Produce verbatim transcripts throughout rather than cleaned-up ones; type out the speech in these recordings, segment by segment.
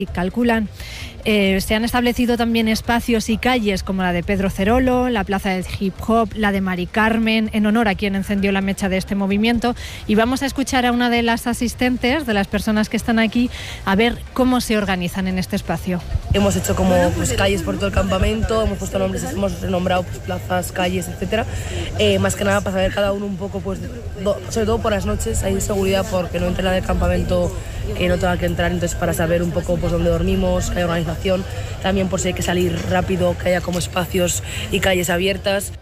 y calculan. Eh, se han establecido también espacios y calles como la de Pedro Cerolo, la Plaza del Hip Hop, la de Mari Carmen, en honor a quien encendió la mecha de este movimiento. Y vamos a escuchar a una de las asistentes, de las personas que están aquí, a ver cómo se organizan en este espacio. Hemos hecho como pues, calles por todo el campamento, hemos puesto nombres, hemos renombrado pues, plazas, calles, etcétera. Eh, más que nada para saber cada uno un poco, pues, do, sobre todo por las noches hay inseguridad porque no entra del campamento que no tenga que entrar, entonces para saber un poco pues dónde dormimos, que haya organización, también por si hay que salir rápido, que haya como espacios y calles abiertas.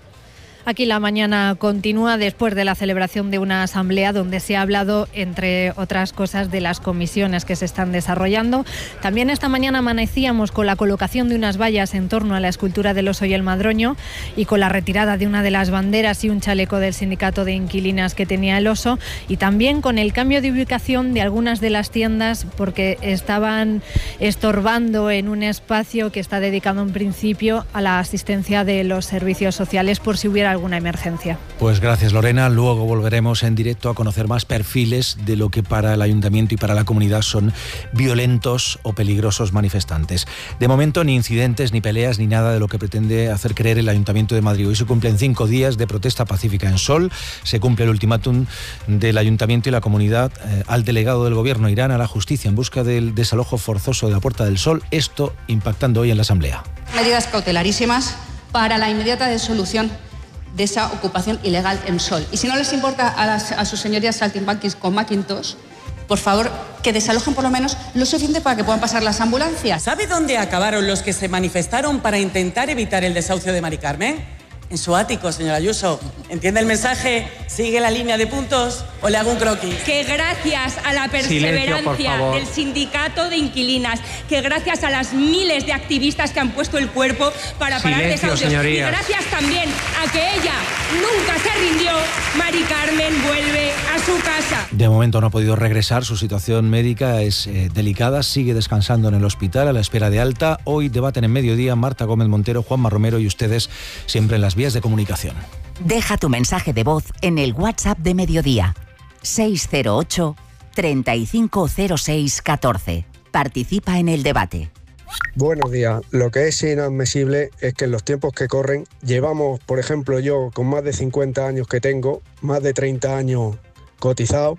Aquí la mañana continúa después de la celebración de una asamblea donde se ha hablado, entre otras cosas, de las comisiones que se están desarrollando. También esta mañana amanecíamos con la colocación de unas vallas en torno a la escultura del oso y el madroño y con la retirada de una de las banderas y un chaleco del sindicato de inquilinas que tenía el oso, y también con el cambio de ubicación de algunas de las tiendas porque estaban estorbando en un espacio que está dedicado en principio a la asistencia de los servicios sociales por si hubiera alguna emergencia. Pues gracias, Lorena. Luego volveremos en directo a conocer más perfiles de lo que para el ayuntamiento y para la comunidad son violentos o peligrosos manifestantes. De momento, ni incidentes, ni peleas, ni nada de lo que pretende hacer creer el Ayuntamiento de Madrid. Hoy se cumplen cinco días de protesta pacífica en Sol. Se cumple el ultimátum del Ayuntamiento y la comunidad eh, al delegado del Gobierno. Irán a la justicia en busca del desalojo forzoso de la Puerta del Sol. Esto impactando hoy en la Asamblea. Medidas cautelarísimas para la inmediata disolución de esa ocupación ilegal en Sol. Y si no les importa a, las, a sus señorías saltimbanquis con Macintosh, por favor, que desalojen por lo menos lo suficiente para que puedan pasar las ambulancias. ¿Sabe dónde acabaron los que se manifestaron para intentar evitar el desahucio de Mari Carmen? En su ático, señora Ayuso. ¿Entiende el mensaje? ¿Sigue la línea de puntos o le hago un croquis? Que gracias a la perseverancia del sindicato de inquilinas, que gracias a las miles de activistas que han puesto el cuerpo para parar desahucios, y gracias también a que ella nunca se rindió, Mari Carmen vuelve a su casa. De momento no ha podido regresar, su situación médica es eh, delicada, sigue descansando en el hospital a la espera de alta. Hoy debaten en mediodía Marta Gómez Montero, Juanma Romero y ustedes siempre en las vías de comunicación. Deja tu mensaje de voz en el WhatsApp de Mediodía seis cero ocho, treinta y cinco cero seis, catorce. Participa en el debate. Buenos días. Lo que es inadmisible es que en los tiempos que corren llevamos, por ejemplo, yo con más de cincuenta años que tengo, más de treinta años cotizado,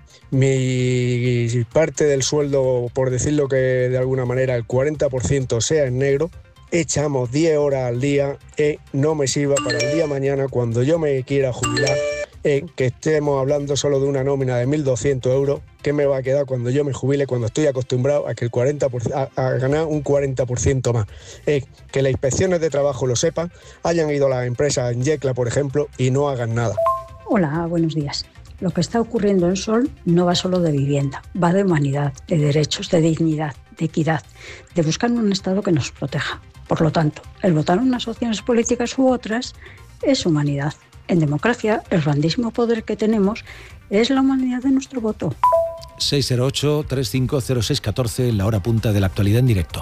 mi parte del sueldo, por decirlo que de alguna manera el cuarenta por ciento sea en negro. Echamos diez horas al día, eh, no me sirva para el día de mañana cuando yo me quiera jubilar, eh, que estemos hablando solo de una nómina de mil doscientos euros, ¿qué me va a quedar cuando yo me jubile, cuando estoy acostumbrado a, que el cuarenta por ciento, a, a ganar un cuarenta por ciento más? Eh, que las inspecciones de trabajo lo sepan, hayan ido a las empresas en Yecla, por ejemplo, y no hagan nada. Hola, buenos días. Lo que está ocurriendo en Sol no va solo de vivienda, va de humanidad, de derechos, de dignidad, de equidad, de buscar un Estado que nos proteja. Por lo tanto, el votar unas opciones políticas u otras es humanidad. En democracia, el grandísimo poder que tenemos es la humanidad de nuestro voto. seis cero ocho, treinta y cinco cero seis, catorce, la hora punta de la actualidad en directo.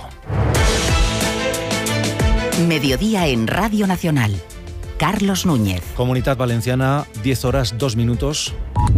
Mediodía en Radio Nacional. Carlos Núñez. Comunidad Valenciana, diez horas, dos minutos.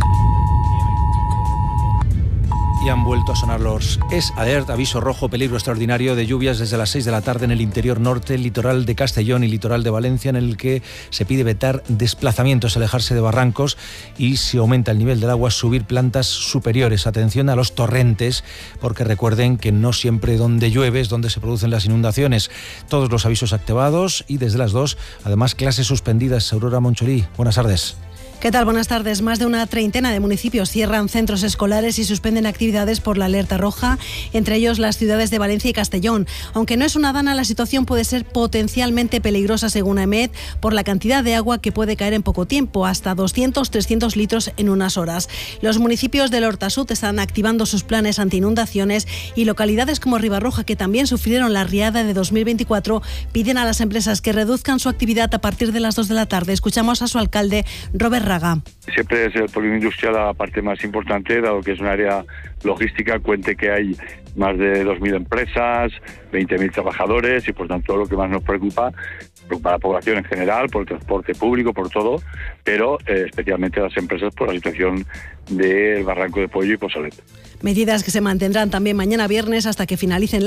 Y han vuelto a sonar los Es Alert, aviso rojo, peligro extraordinario de lluvias desde las seis de la tarde en el interior norte, el litoral de Castellón y litoral de Valencia, en el que se pide vetar desplazamientos, alejarse de barrancos y, si aumenta el nivel del agua, subir plantas superiores. Atención a los torrentes, porque recuerden que no siempre donde llueve es donde se producen las inundaciones. Todos los avisos activados y desde las dos, además, clases suspendidas. Aurora Moncholí, buenas tardes. ¿Qué tal? Buenas tardes. Más de una treintena de municipios cierran centros escolares y suspenden actividades por la alerta roja, entre ellos las ciudades de Valencia y Castellón. Aunque no es una dana, la situación puede ser potencialmente peligrosa, según AEMET, por la cantidad de agua que puede caer en poco tiempo, hasta doscientos a trescientos litros en unas horas. Los municipios del Hortasud están activando sus planes anti-inundaciones y localidades como Ribarroja, que también sufrieron la riada de dos mil veinticuatro, piden a las empresas que reduzcan su actividad a partir de las dos de la tarde. Escuchamos a su alcalde, Robert Zárraga. Siempre es el polígono industrial la parte más importante, dado que es un área logística, cuente que hay más de dos mil empresas, veinte mil trabajadores y por tanto lo que más nos preocupa, preocupa a la población en general, por el transporte público, por todo, pero eh, especialmente a las empresas por la situación del Barranco de Pollo y Posalet. Medidas que se mantendrán también mañana viernes hasta que finalicen